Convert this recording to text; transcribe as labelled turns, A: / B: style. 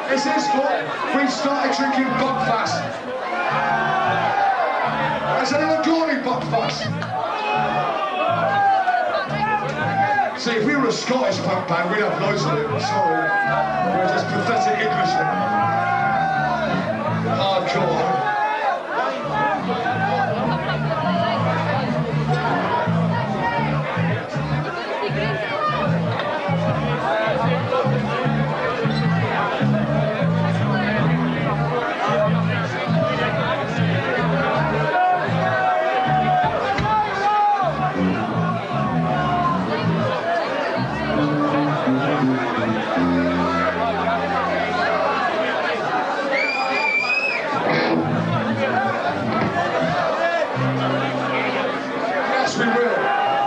A: It's his fault. We started drinking Buckfast. Has anyone got any Buckfast? See, if we were a Scottish punk band, we'd have loads of it. Sorry. We're just pathetic Englishmen. Hardcore.